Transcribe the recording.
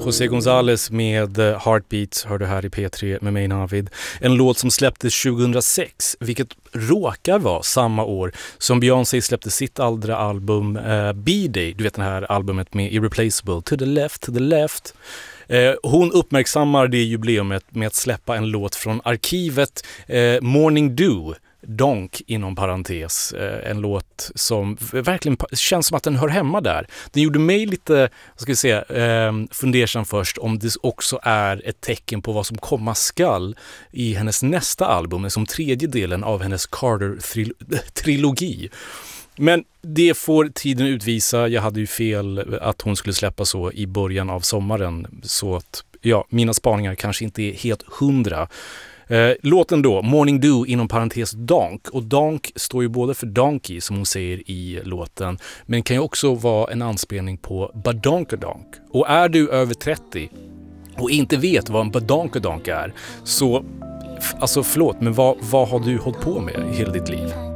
José González med Heartbeats hör du här i P3 med mig Navid. En låt som släpptes 2006, vilket råkar vara samma år som Beyoncé släppte sitt andra album B-Day. Du vet den här albumet med Irreplaceable, To the Left. Hon uppmärksammar det jubileumet med att släppa en låt från arkivet, Morning Dew. Donk inom parentes, en låt som verkligen känns som att den hör hemma där. Den gjorde mig lite, fundersam först om det också är ett tecken på vad som komma skall i hennes nästa album, som tredje delen av hennes Carter-trilogi. Men det får tiden utvisa. Jag hade ju fel att hon skulle släppa så i början av sommaren, så att mina spaningar kanske inte är helt 100. Låten då, Morning Dew inom parentes Donk, och Donk står ju både för donkey som hon säger i låten, men kan ju också vara en anspelning på badonkadonk. Och är du över 30 och inte vet vad en badonkadonk är, så alltså förlåt, men vad har du hållit på med i hela ditt liv?